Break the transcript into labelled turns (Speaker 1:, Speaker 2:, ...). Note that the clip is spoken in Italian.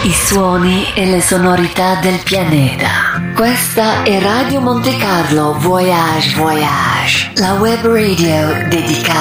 Speaker 1: i suoni e le sonorità del pianeta. Questa è Radio Monte Carlo Voyage Voyage, la web radio dedicata